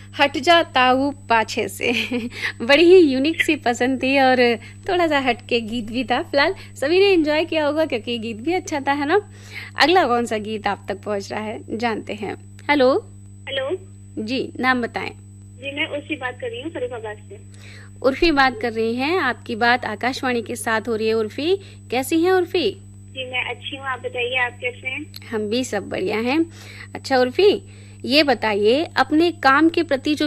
हट जा ताऊ पाछे से। बड़ी ही यूनिक सी पसंद थी और थोड़ा सा हटके गीत भी था। फिलहाल सभी ने एंजॉय किया होगा क्योंकि गीत भी अच्छा था, है ना। अगला कौन सा गीत आप तक पहुंच रहा है जानते हैं। हेलो। हेलो जी, नाम बताएं। जी, मैं उर्फी बात कर रही हूँ फरीदाबाद से। उर्फी बात कर रही हैं। आपकी बात आकाशवाणी के साथ हो रही है। उर्फी, कैसी हैं उर्फी? जी मैं अच्छी हूँ, आप बताइए आप कैसे हैं? हम भी सब बढ़िया हैं। अच्छा उर्फी, ये बताइए अपने काम के प्रति जो